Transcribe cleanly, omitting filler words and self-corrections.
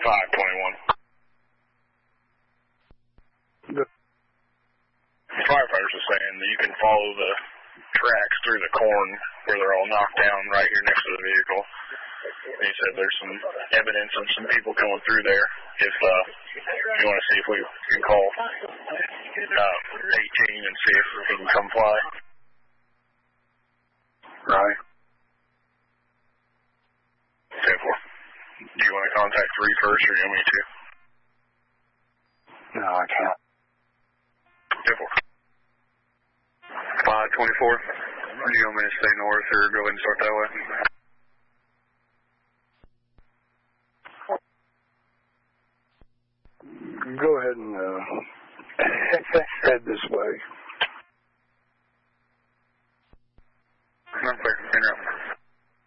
521. Firefighters are saying that you can follow the tracks through the corn where they're all knocked down right here next to the vehicle. And he said there's some evidence of some people coming through there. If you want to see if we can call 18 and see if he can come fly. Right. 10-4. Do you want to contact 3 first, or do you want me to? No, I can't. 10-4. 524. Do you want me to stay north or go ahead and start that way?